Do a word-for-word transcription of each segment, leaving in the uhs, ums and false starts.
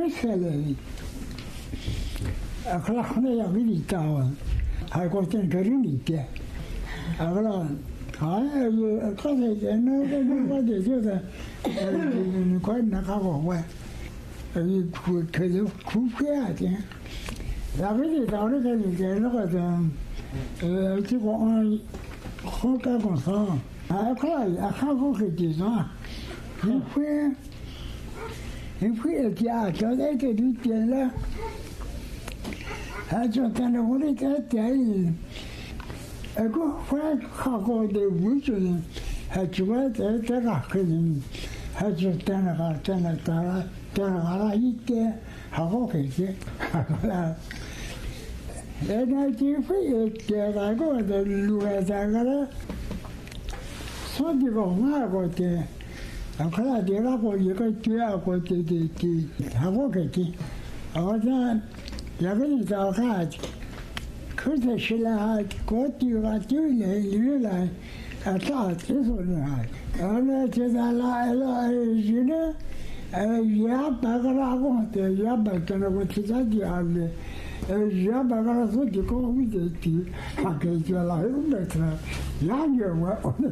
مثل أخلا خنا يغلي تاون هاي قلتن كريني تي أخلا هاي قصد إنه قد يجوز نقول نقابه كذا كوفياتي يغلي تاون كذا نقول تقول خوكا كونسان أخلا أخافو كتيزان يفوي يفوي الجاء كذا تدي تلا هذا كان هولي كتير أقول فات خاكو دبوجون هجوات تراكين هجوات تنا تنا ترى تنا على يك هاكو كذي أنا تيفي كذا أقول دلوا تاعنا صدق ما أقول أخلا ديرا قولي كتير أقول تي تي هاكو كذي أولا يقولي تاخات كل شيء كوتي واتيله يلا أطلعت كسرنا أنا كذا لا لا جنا يا بقرا قلت يا بقرا قلت تجدي على يا بقرا صدق كومي تي حكيت لا يبتر يا يوا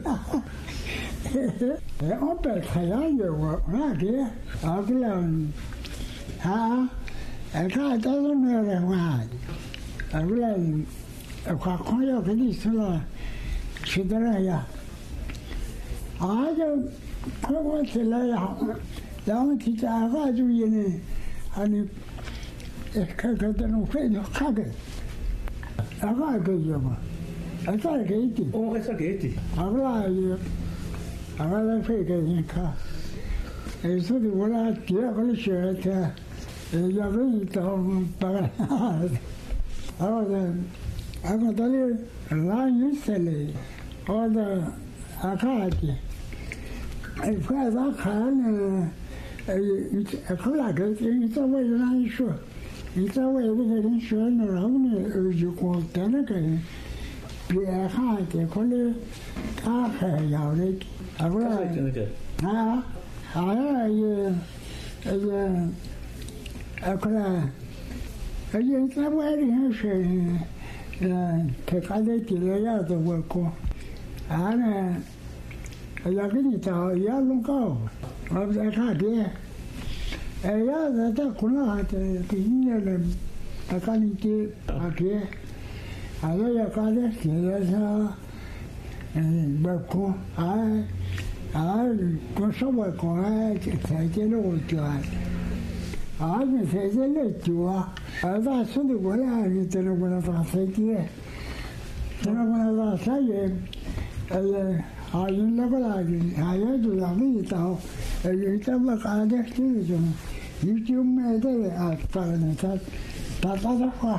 يا أبتر يا يوا هذه أقول ها أكاد أظن واحد أقول أقول كذي سلا شدرايا هذا كل سلا يا لما تتعاقد ويني أنا كذا نوفي خاطر أقول كذا أقول كذي أو كذا كذي أقول أقول في كذي كا يسوي ولا تيجي شيء يغني تهم بعد هذا أنا تالي لا يسلي هذا أكادي فهذا كان أخلاق يسوي لا يشوا يسوي بكرة يشوا نرامي يجوا تناكي بأخلاق كل كافة يارك أقول ها ها ي ي أقول أجل تبغى شيء تقعدت ليا دوكو أنا يغني تا يا لونكو ما بذكرتي يا ذا كنا تيجي لهم أكانتي أكيد هذا يا كذا كذا بكو آه آه كوسوا بكو آه تيجي وتوان آه مثل توا هذا صدق ولا أني تنا ولا تصدق تنا ولا تصدق هاي لا ولا هاي جزامي تاو يتبع قاعدة تيجون يجون ما يدري أتفرنا تات تاتفا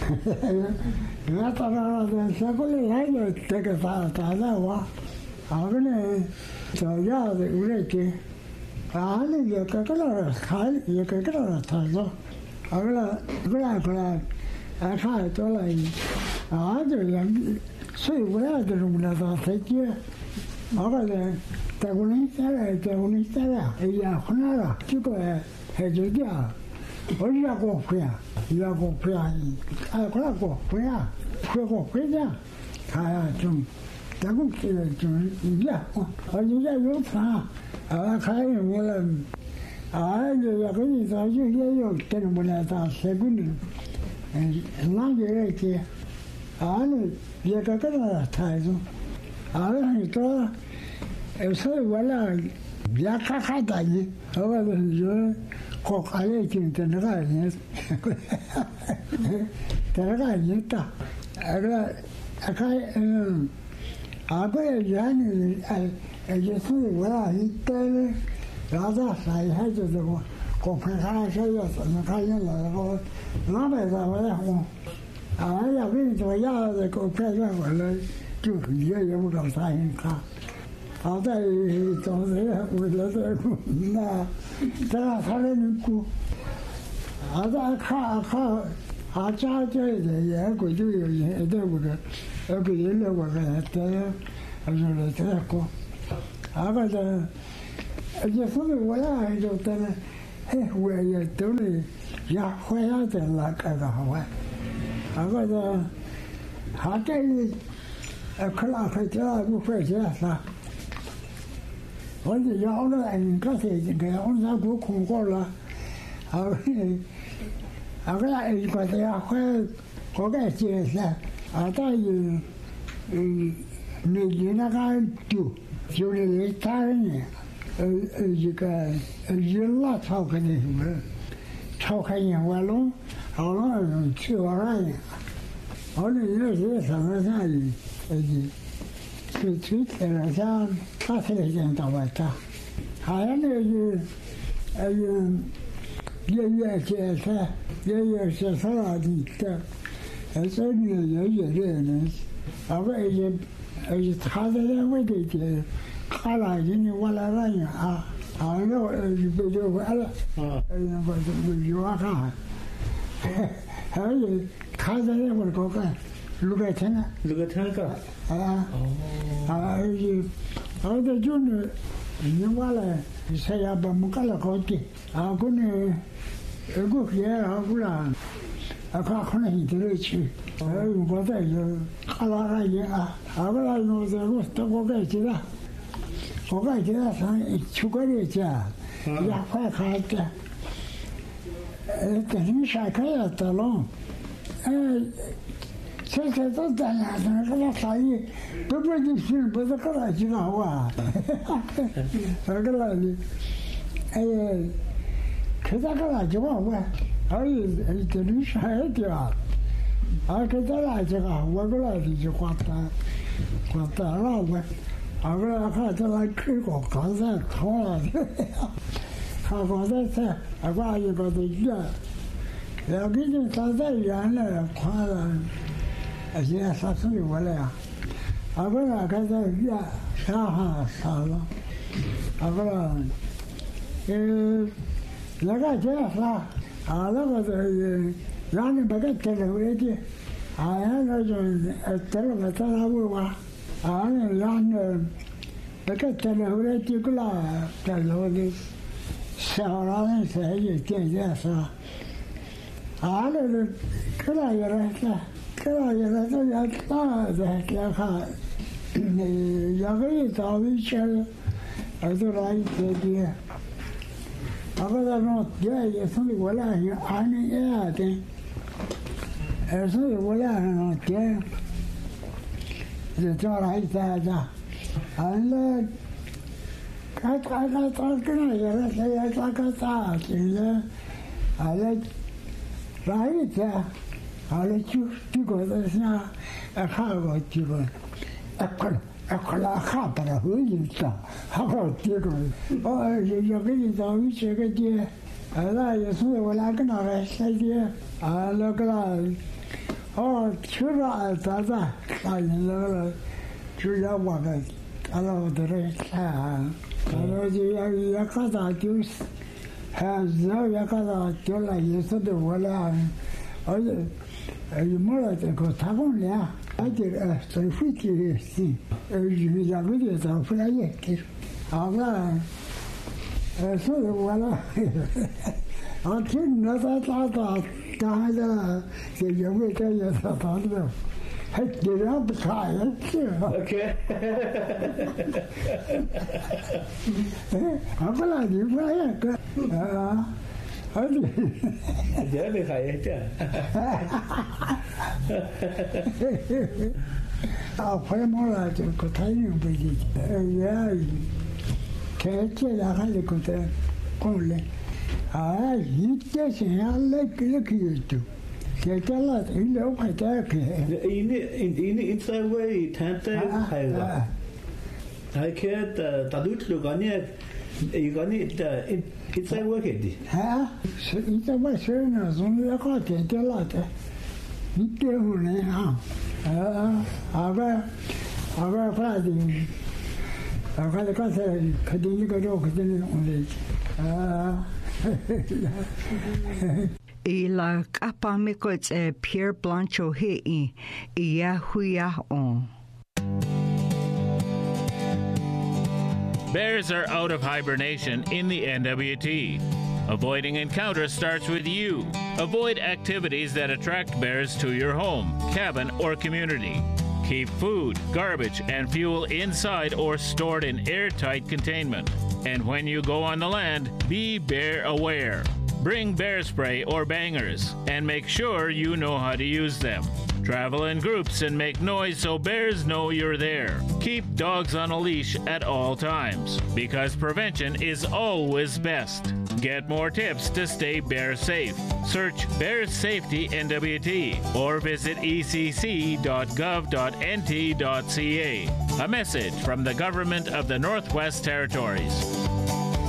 لا ترى هذا شغل هذا تكفى هذا وا هذا تجاه ولكن هذا يككلا خال يككلا تازو هذا كلا كلا أخذ تولاي هذا يعني شيء ولا درمنا تصدق هذا تقولين ترى تقولين ترى يا خنارا تقول هجديا ويا كوفيا يا كوفيا أكلا كوفيا كوفيا هاي تون تقول كذا تون يا هذا يوفا هذا خاين ولا هذا يقولي تاجو يو تنبنا تاسكون لا يريكي هذا يككلا تازو هذا هيتوا eso wala ya kakata ni ahora yo kokale kin tenga ni tenga ni ta ahora acá ahora ya ni el eso wala ni tele nada sai hajo de con fija ya no cae la no me da wala ho ahora ya vi to ya de kokale wala就也有不少啥人看。好在总是为了这个那这样才能过。好在看看啊家这人也估计有人对不对？要给人了我个这还是来这过。啊个这，也是我呀就在那， 嘿，我也都是也回来的那个的好玩，那个的，他这里，呃，可能会这样不会这样噻。我就要了，你刚才这个我那不空过了，啊，啊个那一个的要会，我该接噻，啊，但是，嗯，你你那个就就是他人。呃呃，一个呃，人拉超开的什么，超开人完了，好了，去玩儿呀。好了，有些什么啥的，呃，去去去了像他才能见到我他，还有那个，呃，爷爷介绍，爷爷介绍了的，呃，这里爷爷这人，啊，我也而且他在那位的这。他来今年我来了呀啊，啊那我不就完了，啊，那我就有啊看，还有他在那会儿搞干，录个天啊， 录个天干， 啊，啊而且，而且就是你话嘞，谁也把木干了搞的，啊，可能，呃，个些啊不然，啊，他可能一直去，呃，我在就他那个也啊，啊个那我在我到我该去了。我感觉上出国的家，也快开的，呃，等于啥个也得了，呃，这些都这样，那个啥也，不不的是不是个来就好啊，那个来的，哎呀，可那个来就好啊，而且这里啥也的啊，啊，可这来就好，我过来的就花单，花单了我。啊，不然看这来去过刚才看了的，他刚才才啊，我一个都远，要给你他在远了看了，而且啥时候过来呀？啊，不然看在远，啥哈啥了？啊，不然，呃，那个叫啥？啊，那个是让你把它带回来的，啊，那就呃带了个在那屋哇。啊，让那那个带来回来这个啦，带来的小人才有点点啥，啊，那个可那个了噻，可那个了这要大的要看，你要个一早一些，儿子来一些的，那个那种爹也送过来，二年也的，儿子过来那种爹。就叫来在这，完了，他他他他跟那个那谁他他他就是完了，来一天，完了就就个在想，哎看个这个，哎快了，哎快了，看不了回去的，还好这个，哦要要给你找一些个的，哎那也是我俩跟那个谁的，啊那个那。哦，去了咋子？那人那个就要我个，俺老在这看，俺老就要要干啥就是，还只要要干啥就来也是的我俩，而且，呃，没了这个他们俩，而且呃，最会的是，呃，有两个月早回来也给，好了，呃，所以我了，啊，听那他他他。当然，这也会这也他他的，还这样不差呀，是吧 ？OK。 哎，啊不啦，你不那个啊，啊你， 这没看见这。 到回毛了就不太用不进，呃也，开这两还是觉得功能。啊，一点钱啊，那个那个有多，现在了一两块钱给。 你你你你在为谈的还有个，还看的大多数个呢，一个呢的一一在为给的。 啊，是一在为谁呢？从那个点点了的，一点五年啊，啊，啊个，啊个反正，啊个刚才肯定那个肉肯定用的，啊。 I la kapa me ko e Pierre Blancho hei I ia huia on. Bears are out of hibernation in the N W T. Avoiding encounters starts with you. Avoid activities that attract bears to your home, cabin, or community. Keep food, garbage, and fuel inside or stored in airtight containment. And when you go on the land, be bear aware. Bring bear spray or bangers, and make sure you know how to use them. Travel in groups and make noise so bears know you're there. Keep dogs on a leash at all times, because prevention is always best. Get more tips to stay bear safe. Search Bear Safety N W T or visit e c c dot gov dot n t dot c a. A message from the Government of the Northwest Territories.